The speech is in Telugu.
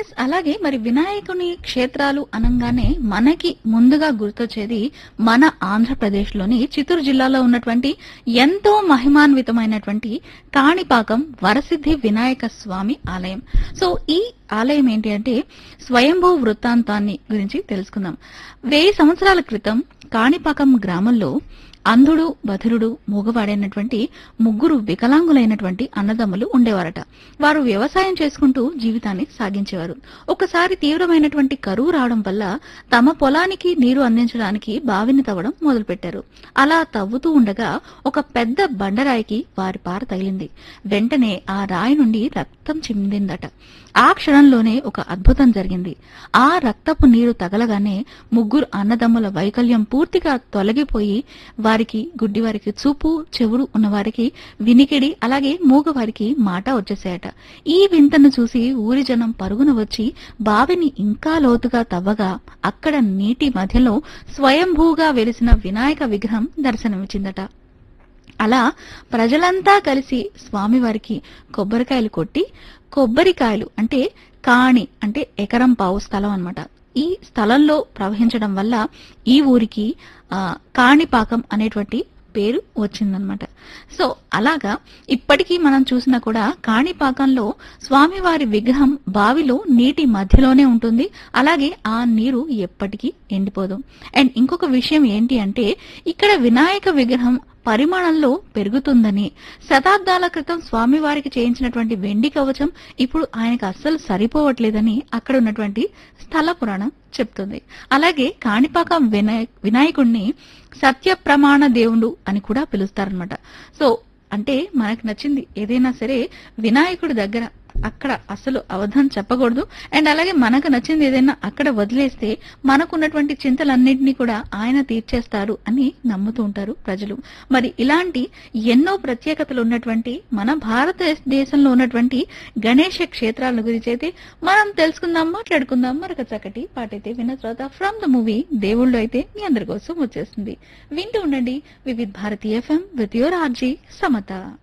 అలాగే మరి వినాయకుని క్షేత్రాలు అనంగానే మనకి ముందుగా గుర్తొచ్చేది మన ఆంధ్రప్రదేశ్ లోని చిత్తూరు జిల్లాలో ఉన్నటువంటి ఎంతో మహిమాన్వితమైనటువంటి కాణిపాకం వరసిద్ధి వినాయక స్వామి ఆలయం. సో ఈ ఆలయం ఏంటి అంటే స్వయంభూ వృత్తాంతాన్ని గురించి తెలుసుకుందాం. 1000 సంవత్సరాల క్రితం కాణిపాకం గ్రామంలో అంధుడు, బధిరుడు, మూగవాడైనటువంటి 3 వికలాంగులైనటువంటి అన్నదమ్ములు ఉండేవారట. వారు వ్యవసాయం చేసుకుంటూ జీవితాన్ని సాగించేవారు. ఒకసారి తీవ్రమైనటువంటి కరువు రావడం వల్ల తమ పొలానికి నీరు అందించడానికి బావిని తవ్వడం మొదలుపెట్టారు. అలా తవ్వుతూ ఉండగా ఒక పెద్ద బండరాయికి వారి పార తగిలింది. వెంటనే ఆ రాయి నుండి రక్తం చిందిందట. ఆ క్షణంలోనే ఒక అద్భుతం జరిగింది. ఆ రక్తపు నీరు తగలగానే 3 అన్నదమ్ముల వైకల్యం పూర్తిగా తొలగిపోయి వారికి, గుడ్డివారికి చూపు, చెవుడు ఉన్నవారికి వినికిడి, అలాగే మూగవారికి మాట వచ్చేసాయట. ఈ వింతను చూసి ఊరి జనం పరుగున వచ్చి బావిని ఇంకా లోతుగా తవ్వగా అక్కడ నీటి మధ్యలో స్వయంభూగా వెలిసిన వినాయక విగ్రహం దర్శనమిచ్చిందట. అలా ప్రజలంతా కలిసి స్వామివారికి కొబ్బరికాయలు కొట్టి, కొబ్బరికాయలు అంటే కాణి అంటే ఎకరం పావు స్థలం అన్నమాట, ఈ స్థలంలో ప్రవహించడం వల్ల ఈ ఊరికి కాణిపాకం అనేటువంటి పేరు వచ్చిందనమాట. సో అలాగా ఇప్పటికీ మనం చూసినా కూడా కాణిపాకంలో స్వామివారి విగ్రహం బావిలో నీటి మధ్యలోనే ఉంటుంది. అలాగే ఆ నీరు ఎప్పటికీ ఎండిపోదు. అండ్ ఇంకొక విషయం ఏంటి అంటే ఇక్కడ వినాయక విగ్రహం పరిమాణంలో పెరుగుతుందని, శతాబ్దాల క్రితం స్వామివారికి చేయించినటువంటి వెండి కవచం ఇప్పుడు ఆయనకు అస్సలు సరిపోవట్లేదని అక్కడ ఉన్నటువంటి స్థల పురాణం చెప్తుంది. అలాగే కాణిపాకం వినాయకుడిని సత్య ప్రమాణ దేవుడు అని కూడా పిలుస్తారనమాట. సో అంటే మనకు నచ్చింది ఏదైనా సరే వినాయకుడి దగ్గర అక్కడ అసలు అబద్ధం చెప్పకూడదు. అండ్ అలాగే మనకు నచ్చింది ఏదైనా అక్కడ వదిలేస్తే మనకున్నటువంటి చింతలన్నింటినీ కూడా ఆయన తీర్చేస్తారు అని నమ్ముతూ ఉంటారు ప్రజలు. మరి ఇలాంటి ఎన్నో ప్రత్యేకతలు ఉన్నటువంటి మన భారతదేశంలో ఉన్నటువంటి గణేష క్షేత్రాల గురించి అయితే మనం తెలుసుకుందాం, మాట్లాడుకుందాం. మరొక చక్కటి పాటైతే విన్న తర్వాత ఫ్రమ్ ద మూవీ దేవుళ్ళు అయితే మీ అందరి కోసం వచ్చేస్తుంది. వింటూ ఉండండి Vividh Bharati FM with your RG Samata.